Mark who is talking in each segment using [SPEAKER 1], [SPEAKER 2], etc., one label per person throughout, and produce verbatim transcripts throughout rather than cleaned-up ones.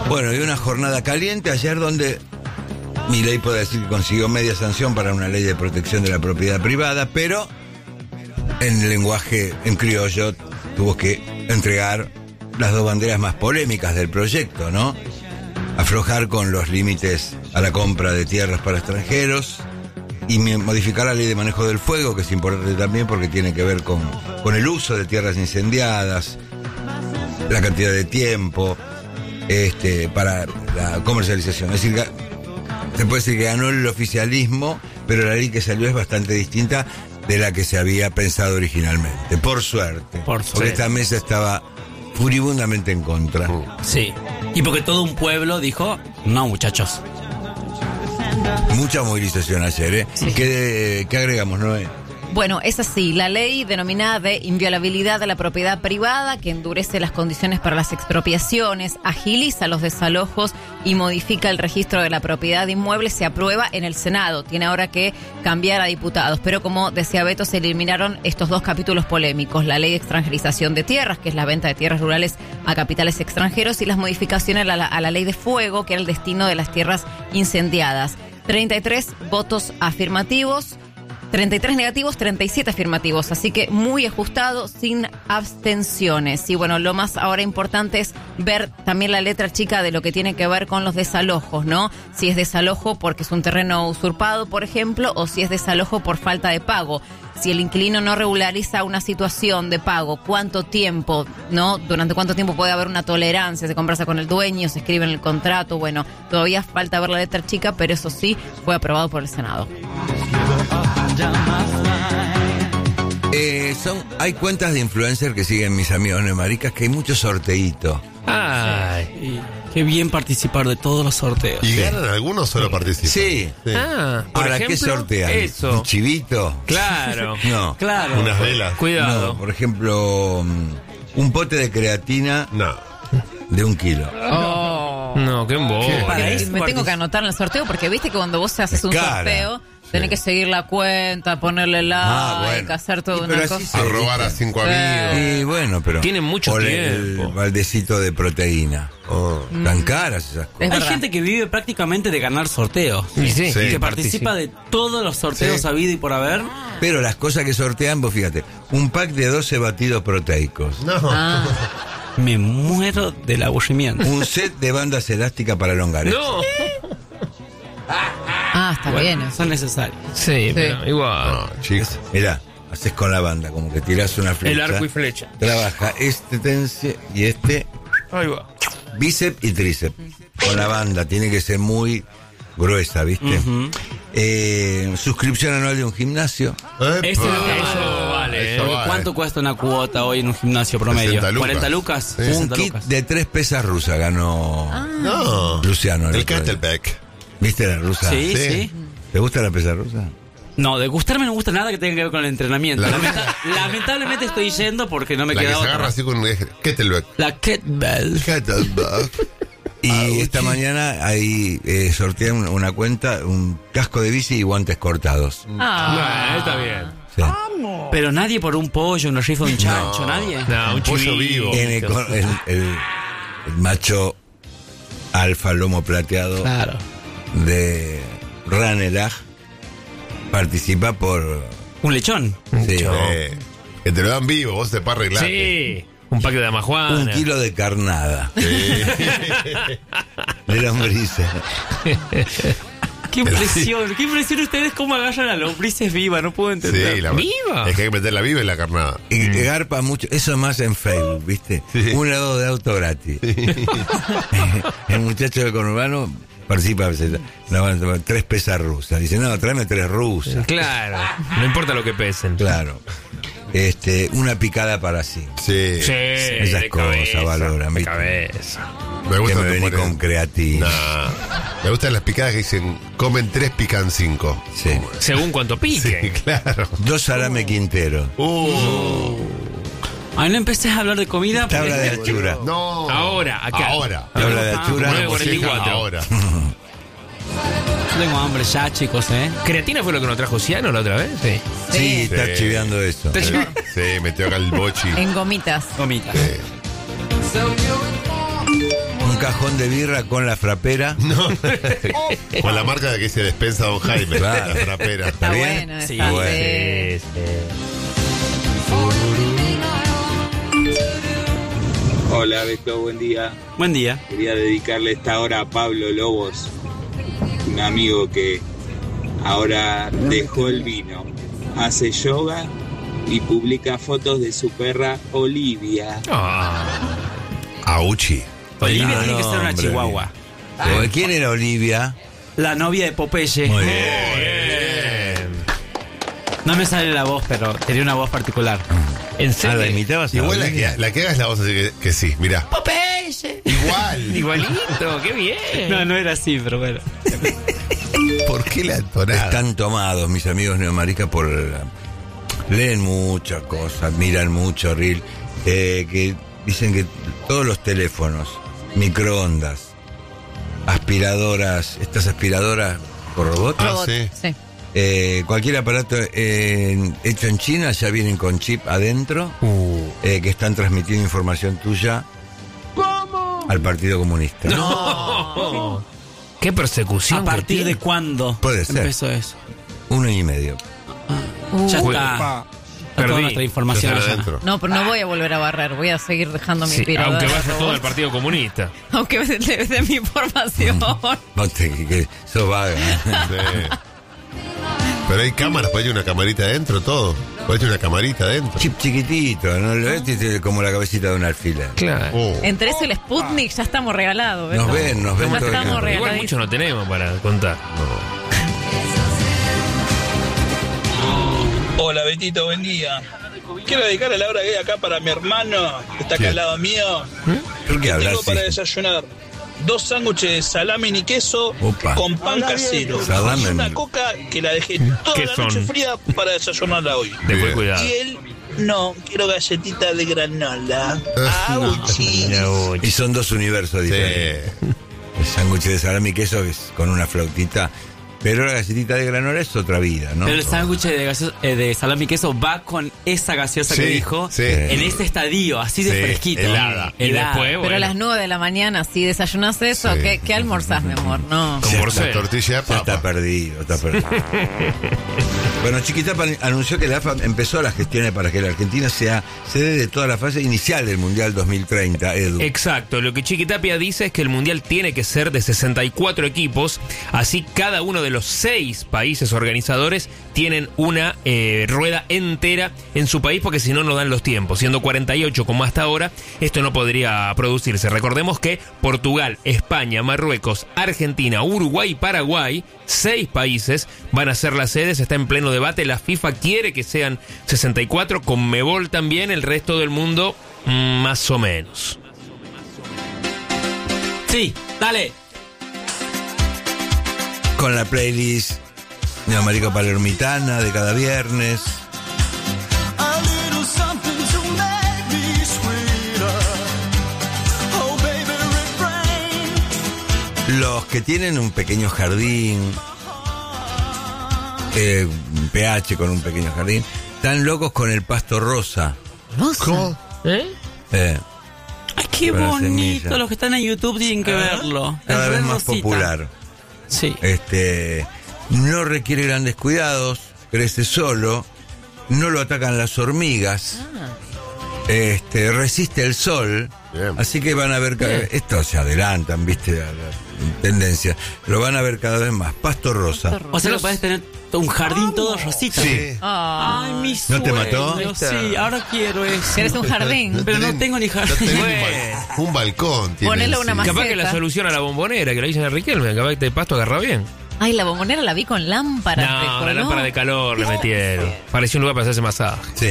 [SPEAKER 1] Bueno, y una jornada caliente ayer donde Milei puede decir que consiguió media sanción para una ley de protección de la propiedad privada, pero en el lenguaje en criollo tuvo que entregar las dos banderas más polémicas del proyecto, ¿no? Aflojar con los límites a la compra de tierras para extranjeros y modificar la ley de manejo del fuego, que es importante también porque tiene que ver con, con el uso de tierras incendiadas, la cantidad de tiempo este, para la comercialización. Es decir, se puede decir que ganó el oficialismo, pero la ley que salió es bastante distinta de la que se había pensado originalmente. Por suerte.
[SPEAKER 2] Por suerte.
[SPEAKER 1] Porque esta mesa estaba furibundamente en contra.
[SPEAKER 2] Sí. Y porque todo un pueblo dijo, no, muchachos.
[SPEAKER 1] Mucha movilización ayer, ¿eh? Sí. ¿Qué, ¿Qué agregamos, Noé?
[SPEAKER 3] Bueno, es así, la ley denominada de inviolabilidad de la propiedad privada, que endurece las condiciones para las expropiaciones, agiliza los desalojos y modifica el registro de la propiedad inmueble, se aprueba en el Senado. Tiene ahora que cambiar a diputados, pero como decía Beto, se eliminaron estos dos capítulos polémicos, la ley de extranjerización de tierras, que es la venta de tierras rurales a capitales extranjeros, y las modificaciones a la, a la ley de fuego, que era el destino de las tierras incendiadas. treinta y tres votos afirmativos, treinta y tres negativos, treinta y siete afirmativos, así que muy ajustado, sin abstenciones. Y bueno, lo más ahora importante es ver también la letra chica de lo que tiene que ver con los desalojos, ¿no? Si es desalojo porque es un terreno usurpado, por ejemplo, o si es desalojo por falta de pago. Si el inquilino no regulariza una situación de pago, ¿cuánto tiempo, no? ¿Durante cuánto tiempo puede haber una tolerancia? ¿Se conversa con el dueño? ¿Se escribe en el contrato? Bueno, todavía falta ver la letra chica, pero eso sí fue aprobado por el Senado.
[SPEAKER 1] Eh, son, hay cuentas de influencers que siguen mis amigos neomaricas que hay mucho sorteíto.
[SPEAKER 2] Ay, qué bien participar de todos los sorteos.
[SPEAKER 4] ¿Y ganan algunos o solo participan?
[SPEAKER 1] Sí.
[SPEAKER 4] Sí.
[SPEAKER 5] Ah, por
[SPEAKER 1] ¿Para
[SPEAKER 5] ejemplo,
[SPEAKER 1] qué sortean?
[SPEAKER 5] eso.
[SPEAKER 1] ¿Un chivito?
[SPEAKER 5] Claro.
[SPEAKER 1] No.
[SPEAKER 2] Claro.
[SPEAKER 4] Unas velas.
[SPEAKER 5] Cuidado.
[SPEAKER 1] No, por ejemplo, un pote de creatina
[SPEAKER 4] No.
[SPEAKER 1] de un kilo.
[SPEAKER 3] Oh.
[SPEAKER 5] No, qué embobo.
[SPEAKER 2] Para
[SPEAKER 3] Eh,
[SPEAKER 2] eso
[SPEAKER 3] me tengo
[SPEAKER 2] partic-
[SPEAKER 3] que anotar en el sorteo porque viste que cuando vos haces un
[SPEAKER 1] Cara.
[SPEAKER 3] sorteo, tenés que seguir la cuenta, ponerle like,
[SPEAKER 1] Ah, bueno.
[SPEAKER 3] hacer toda
[SPEAKER 1] Y
[SPEAKER 3] una
[SPEAKER 1] pero así
[SPEAKER 3] cosa.
[SPEAKER 4] A
[SPEAKER 1] se-
[SPEAKER 4] robar a cinco
[SPEAKER 3] Sí.
[SPEAKER 4] amigos.
[SPEAKER 1] Y bueno, pero...
[SPEAKER 5] Tienen mucho
[SPEAKER 1] o el-
[SPEAKER 5] tiempo.
[SPEAKER 1] el baldecito de proteína.
[SPEAKER 4] Oh.
[SPEAKER 1] Tan caras esas cosas.
[SPEAKER 3] Es
[SPEAKER 2] Hay
[SPEAKER 3] verdad.
[SPEAKER 2] gente que vive prácticamente de ganar sorteos.
[SPEAKER 5] Y sí,
[SPEAKER 4] Sí.
[SPEAKER 2] Que participa de todos los sorteos
[SPEAKER 4] Sí.
[SPEAKER 2] habido y por haber.
[SPEAKER 1] Pero las cosas que sortean, vos fíjate, un pack de doce batidos proteicos,
[SPEAKER 4] No.
[SPEAKER 3] Ah,
[SPEAKER 2] Me muero del aburrimiento.
[SPEAKER 1] un set de bandas elásticas para longares.
[SPEAKER 5] No.
[SPEAKER 3] ah, está bien. eso.
[SPEAKER 2] Son necesarios.
[SPEAKER 5] Sí, pero igual.
[SPEAKER 4] No, chicos.
[SPEAKER 1] Mirá, haces con la banda, como que tirás una flecha.
[SPEAKER 5] El arco y flecha.
[SPEAKER 1] Trabaja este tense y este
[SPEAKER 5] Ahí va.
[SPEAKER 1] bíceps y tríceps. Con la banda, tiene que ser muy gruesa, ¿viste? Eh, suscripción anual de un gimnasio.
[SPEAKER 4] Epa.
[SPEAKER 2] Ese es lo que
[SPEAKER 5] Eso vale,
[SPEAKER 4] Eso
[SPEAKER 5] eh.
[SPEAKER 4] vale.
[SPEAKER 2] ¿Cuánto cuesta una cuota hoy en un gimnasio promedio?
[SPEAKER 4] sesenta lucas.
[SPEAKER 2] ¿cuarenta lucas?
[SPEAKER 4] Sí.
[SPEAKER 1] Un
[SPEAKER 2] sesenta
[SPEAKER 1] kit
[SPEAKER 2] lucas.
[SPEAKER 1] de tres pesas rusas ganó
[SPEAKER 4] No.
[SPEAKER 1] Luciano.
[SPEAKER 4] El
[SPEAKER 1] otro día.
[SPEAKER 4] Kettlebell.
[SPEAKER 1] ¿Viste la rusa?
[SPEAKER 2] Sí,
[SPEAKER 4] Sí.
[SPEAKER 2] sí.
[SPEAKER 1] ¿Te gusta la pesa rusa?
[SPEAKER 2] No, de gustarme no me gusta nada que tenga que ver con el entrenamiento.
[SPEAKER 4] La-
[SPEAKER 2] Lamenta- lamentablemente estoy yendo porque no me
[SPEAKER 4] La que
[SPEAKER 2] queda
[SPEAKER 4] se
[SPEAKER 2] otra.
[SPEAKER 4] agarra así con un Kettlebell.
[SPEAKER 2] La kettlebell.
[SPEAKER 4] Kettlebell.
[SPEAKER 1] Y
[SPEAKER 4] Ah,
[SPEAKER 1] esta
[SPEAKER 4] sí.
[SPEAKER 1] mañana ahí eh, sortean una, una cuenta, un casco de bici y guantes cortados.
[SPEAKER 3] Ah.
[SPEAKER 5] Bueno, está bien.
[SPEAKER 1] Sí.
[SPEAKER 2] Pero nadie por un pollo, una rifa de un chancho, nadie.
[SPEAKER 5] No, un
[SPEAKER 4] pollo
[SPEAKER 5] chivito.
[SPEAKER 4] vivo.
[SPEAKER 1] En el, con- el- el- el macho alfa lomo plateado
[SPEAKER 2] Claro.
[SPEAKER 1] de Ranelagh participa por...
[SPEAKER 2] Un lechón.
[SPEAKER 1] sí,
[SPEAKER 4] Eh, que te lo dan vivo, vos te para arreglar.
[SPEAKER 5] Sí. Un paquete de amajuana.
[SPEAKER 1] un kilo de carnada de lombrices.
[SPEAKER 2] Qué impresión, qué impresión ustedes cómo agarran a lombrices vivas, no puedo entender.
[SPEAKER 4] Sí, la
[SPEAKER 5] ¿Viva?
[SPEAKER 4] Es que hay que meterla viva en la carnada.
[SPEAKER 1] Y que garpa mucho, eso más en Facebook, ¿viste?
[SPEAKER 4] Sí.
[SPEAKER 1] Un lado de auto gratis. El muchacho del conurbano participa a veces, no, van a tomar tres pesas rusas. Dice, no, tráeme tres rusas.
[SPEAKER 5] Claro. No importa lo que pesen.
[SPEAKER 1] Claro. Este, una picada para sí.
[SPEAKER 4] Sí.
[SPEAKER 5] Sí,
[SPEAKER 1] Esas
[SPEAKER 5] de
[SPEAKER 1] cosas
[SPEAKER 5] cabeza,
[SPEAKER 1] valoran,
[SPEAKER 5] de
[SPEAKER 1] ¿viste?
[SPEAKER 5] cabeza.
[SPEAKER 4] Me
[SPEAKER 1] Que
[SPEAKER 4] gusta
[SPEAKER 1] me
[SPEAKER 4] que
[SPEAKER 1] vení
[SPEAKER 4] ponen-
[SPEAKER 1] con creatina.
[SPEAKER 4] Nah. Me gustan las picadas que dicen, comen tres, pican cinco.
[SPEAKER 1] Sí.
[SPEAKER 5] Según cuánto
[SPEAKER 4] Sí,
[SPEAKER 5] pique.
[SPEAKER 4] claro.
[SPEAKER 1] Dos salame quintero.
[SPEAKER 4] Uh,
[SPEAKER 2] Ay, no empecés a hablar de comida.
[SPEAKER 1] Tabla
[SPEAKER 2] porque-
[SPEAKER 1] de achura.
[SPEAKER 4] no.
[SPEAKER 5] Ahora, acá.
[SPEAKER 4] Ahora.
[SPEAKER 1] Tabla de
[SPEAKER 2] Ah,
[SPEAKER 1] achura.
[SPEAKER 5] nueve cuarenta y cuatro.
[SPEAKER 4] Ahora.
[SPEAKER 2] Tengo hambre ya, chicos, ¿eh?
[SPEAKER 5] ¿Creatina fue lo que nos trajo Ciano la otra vez? Sí.
[SPEAKER 1] Sí, está
[SPEAKER 4] Sí.
[SPEAKER 1] chiveando eso.
[SPEAKER 5] Está chido.
[SPEAKER 4] Sí, metió acá el bochi.
[SPEAKER 3] En gomitas.
[SPEAKER 2] Gomitas.
[SPEAKER 4] Eh,
[SPEAKER 1] Un cajón de birra con la frapera.
[SPEAKER 4] No. Con la marca de que se despensa Don Jaime.
[SPEAKER 1] Claro.
[SPEAKER 4] La frapera.
[SPEAKER 3] Está
[SPEAKER 1] bien?
[SPEAKER 3] bueno.
[SPEAKER 2] Sí,
[SPEAKER 3] está
[SPEAKER 1] bueno.
[SPEAKER 3] bien.
[SPEAKER 6] Hola Beto, buen día.
[SPEAKER 2] Buen día.
[SPEAKER 6] Quería dedicarle esta hora a Pablo Lobos, un amigo que ahora dejó el vino, hace yoga y publica fotos de su perra Olivia.
[SPEAKER 5] Ah,
[SPEAKER 4] Auchi.
[SPEAKER 2] Olivia
[SPEAKER 1] Ah,
[SPEAKER 2] tiene que
[SPEAKER 1] no,
[SPEAKER 2] ser una
[SPEAKER 1] hombre.
[SPEAKER 2] chihuahua.
[SPEAKER 1] Eh, ¿Quién era Olivia?
[SPEAKER 2] La novia de Popeye.
[SPEAKER 1] Muy bien.
[SPEAKER 5] bien.
[SPEAKER 2] No me sale la voz, pero tenía una voz particular.
[SPEAKER 5] ¿En
[SPEAKER 1] Ah,
[SPEAKER 5] serio?
[SPEAKER 1] ¿la imitabas? a
[SPEAKER 4] Igual la
[SPEAKER 1] Olivia?
[SPEAKER 4] que, la que hagas la voz así que, que sí, mirá.
[SPEAKER 2] Popeye.
[SPEAKER 4] Igual.
[SPEAKER 5] Igualito, qué bien.
[SPEAKER 2] No, no era así, pero bueno.
[SPEAKER 4] ¿Por qué la entonada?
[SPEAKER 1] Están tomados mis amigos neomaricas por... Leen muchas cosas, miran mucho, Reel, eh, que dicen que todos los teléfonos, microondas, aspiradoras, estas aspiradoras por robot,
[SPEAKER 4] Ah,
[SPEAKER 3] Robot,
[SPEAKER 4] sí.
[SPEAKER 3] sí.
[SPEAKER 1] eh, cualquier aparato eh, hecho en China ya vienen con chip adentro,
[SPEAKER 5] Uh.
[SPEAKER 1] eh, que están transmitiendo información tuya al Partido Comunista.
[SPEAKER 5] No. Qué persecución.
[SPEAKER 2] ¿A
[SPEAKER 5] que
[SPEAKER 2] partir de
[SPEAKER 5] tiene.
[SPEAKER 2] cuándo
[SPEAKER 1] Puede ser.
[SPEAKER 2] empezó eso?
[SPEAKER 1] Un año y medio.
[SPEAKER 2] Ya
[SPEAKER 5] Uy,
[SPEAKER 2] está.
[SPEAKER 5] pa.
[SPEAKER 2] Está toda
[SPEAKER 5] Perdí.
[SPEAKER 2] nuestra
[SPEAKER 4] Ya
[SPEAKER 2] información
[SPEAKER 4] están
[SPEAKER 2] allá.
[SPEAKER 4] adentro.
[SPEAKER 3] No, pero no voy a volver a barrer. Voy a seguir dejando mi
[SPEAKER 5] Sí,
[SPEAKER 3] piradora.
[SPEAKER 5] aunque
[SPEAKER 3] de
[SPEAKER 5] vaya todo
[SPEAKER 3] robots.
[SPEAKER 5] al Partido Comunista.
[SPEAKER 3] Aunque me de mi información.
[SPEAKER 1] No te, que, que sos vaga.
[SPEAKER 4] Sí. Pero hay cámaras, puede ir una camarita adentro, todo. Puede ir una camarita adentro.
[SPEAKER 1] Chip chiquitito, ¿no? Lo ves, tiene como la cabecita de un alfiler.
[SPEAKER 5] Claro.
[SPEAKER 4] Oh.
[SPEAKER 3] Entre eso y el Sputnik ya estamos regalados.
[SPEAKER 1] Nos
[SPEAKER 3] Beto.
[SPEAKER 1] ven, nos ven
[SPEAKER 3] Ya
[SPEAKER 1] todo el
[SPEAKER 3] estamos
[SPEAKER 1] tiempo.
[SPEAKER 5] Igual
[SPEAKER 3] regaladísimos.
[SPEAKER 5] mucho no tenemos para contar.
[SPEAKER 7] Hola Betito, buen día. Quiero dedicarle la hora que hay acá para mi hermano, que está acá
[SPEAKER 4] Bien.
[SPEAKER 7] al lado mío.
[SPEAKER 1] ¿Por qué hablas
[SPEAKER 7] Tengo para
[SPEAKER 1] así?
[SPEAKER 7] desayunar dos sándwiches de salami y queso
[SPEAKER 1] Opa.
[SPEAKER 7] con pan casero.
[SPEAKER 1] Salami.
[SPEAKER 7] Y una coca que la dejé toda
[SPEAKER 5] ¿Qué
[SPEAKER 7] la
[SPEAKER 5] son?
[SPEAKER 7] noche fría para desayunarla hoy.
[SPEAKER 5] Después
[SPEAKER 4] Bien.
[SPEAKER 5] cuidado.
[SPEAKER 7] Y él, no, quiero galletita de granola. Auchi.
[SPEAKER 1] Y son dos universos diferentes.
[SPEAKER 4] Sí.
[SPEAKER 1] El sándwich de salami y queso que es con una flautita. Pero la galletita de granola es otra vida, ¿no?
[SPEAKER 2] Pero el sándwich de, gaseo- eh, de salami y queso va con esa gaseosa
[SPEAKER 4] Sí,
[SPEAKER 2] que dijo
[SPEAKER 4] sí.
[SPEAKER 2] en este estadio, así de
[SPEAKER 4] Sí,
[SPEAKER 2] fresquito.
[SPEAKER 4] helada.
[SPEAKER 5] Y
[SPEAKER 2] Helada.
[SPEAKER 5] después,
[SPEAKER 3] Pero
[SPEAKER 5] bueno,
[SPEAKER 3] a las nueve de la mañana, si desayunas eso,
[SPEAKER 4] Sí.
[SPEAKER 3] ¿qué, qué almorzás, mi amor? No.
[SPEAKER 5] Con
[SPEAKER 1] Sí,
[SPEAKER 5] Borcel.
[SPEAKER 4] La tortilla de
[SPEAKER 1] Ya está
[SPEAKER 4] papa.
[SPEAKER 1] perdido, está perdido. Bueno, Chiquitapa anunció que la A F A empezó las gestiones para que la Argentina sea sede de toda la fase inicial del Mundial dos mil treinta, Edu.
[SPEAKER 5] Exacto, lo que Chiquitapia dice es que el Mundial tiene que ser de sesenta y cuatro equipos, así cada uno de los seis países organizadores tienen una eh, rueda entera en su país, porque si no, no dan los tiempos. Siendo cuarenta y ocho como hasta ahora, esto no podría producirse. Recordemos que Portugal, España, Marruecos, Argentina, Uruguay y Paraguay, seis países van a ser las sedes, está en pleno debate. La FIFA quiere que sean sesenta y cuatro, Conmebol también, el resto del mundo mm, más o menos.
[SPEAKER 2] Sí, dale.
[SPEAKER 1] Con la playlist Neomarico Palermitana de cada viernes.
[SPEAKER 8] A little something to make me sweeter. Oh, baby, refrain.
[SPEAKER 1] Los que tienen un pequeño jardín, eh, un pH con un pequeño jardín, están locos con el pasto rosa.
[SPEAKER 4] ¿Cómo?
[SPEAKER 5] ¿Eh?
[SPEAKER 1] Eh,
[SPEAKER 2] Ay, qué
[SPEAKER 1] Con la
[SPEAKER 2] bonito.
[SPEAKER 1] semilla.
[SPEAKER 2] Los que están en YouTube tienen que verlo.
[SPEAKER 1] cada
[SPEAKER 2] Es
[SPEAKER 1] vez
[SPEAKER 2] re
[SPEAKER 1] más
[SPEAKER 2] rosita.
[SPEAKER 1] popular.
[SPEAKER 2] Sí.
[SPEAKER 1] Este, no requiere grandes cuidados, crece solo, no lo atacan las hormigas, este, resiste el sol,
[SPEAKER 4] Bien.
[SPEAKER 1] así que van a ver cada vez, esto se adelantan, viste, a la tendencia, lo van a ver cada vez más. Pasto rosa.
[SPEAKER 2] O sea, que podés tener un jardín todo rosita.
[SPEAKER 1] Sí.
[SPEAKER 3] Ah.
[SPEAKER 2] Ay, mi
[SPEAKER 1] ¿No te mató?
[SPEAKER 2] sueño, Sí, ahora quiero eso.
[SPEAKER 3] ¿Querés un jardín?
[SPEAKER 2] Pero no
[SPEAKER 4] tenés-
[SPEAKER 2] tengo ni
[SPEAKER 4] no
[SPEAKER 2] jardín.
[SPEAKER 4] tenés un,
[SPEAKER 5] Bueno.
[SPEAKER 4] bal- un balcón. tiene
[SPEAKER 3] Ponele una
[SPEAKER 4] encima.
[SPEAKER 3] maceta.
[SPEAKER 5] Capaz que la solución a la bombonera, que la dicen a Riquelme, capaz que este pasto agarra bien.
[SPEAKER 3] Ay, la bombonera la vi con lámpara.
[SPEAKER 5] No, la lámpara de calor le metieron. Pareció un lugar para hacerse masaje.
[SPEAKER 1] Sí.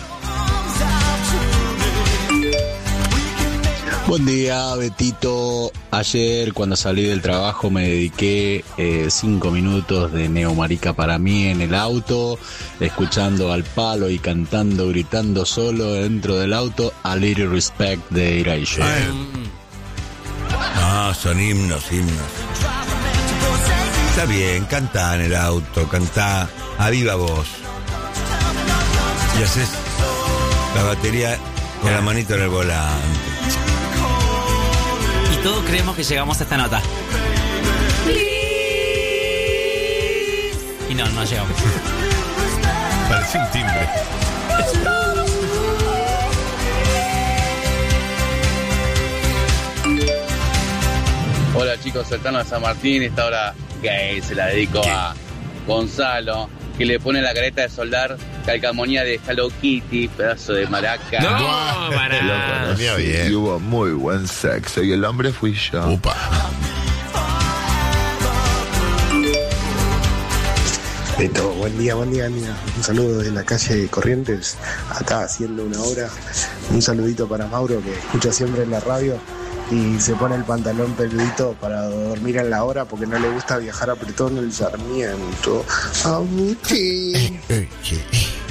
[SPEAKER 9] Buen día, Betito. Ayer, cuando salí del trabajo, me dediqué eh, cinco minutos de Neomarica para mí en el auto, escuchando al palo y cantando, gritando solo dentro del auto, A Little Respect de Erasure.
[SPEAKER 1] Ah, son himnos, himnos. Está bien, cantá en el auto, cantá a viva voz. Y haces la batería con la manito en el volante.
[SPEAKER 2] Y todos creemos que llegamos a esta nota. Y no, no llegamos.
[SPEAKER 4] Parecía un timbre.
[SPEAKER 10] Hola chicos, Sertano de San Martín. Esta hora gay se la dedico a Gonzalo, que le pone la careta de soldar calcamonía de Hello Kitty, pedazo de maraca.
[SPEAKER 5] No, para.
[SPEAKER 4] Lo conocía bien.
[SPEAKER 11] Y hubo muy buen sexo y el hombre fui yo.
[SPEAKER 4] Upa.
[SPEAKER 12] Beto, buen día, buen día, amiga. Un saludo desde la calle Corrientes, acá haciendo una hora. Un saludito para Mauro, que escucha siempre en la radio y se pone el pantalón peludito para dormir en la hora porque no le gusta viajar apretón el Sarmiento. Agustín.
[SPEAKER 4] Eh, eh, eh.